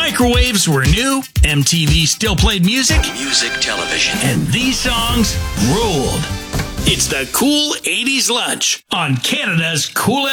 microwaves were new, MTV still played music, Music television. and these songs ruled. It's the Cool 80s Lunch on Canada's Cool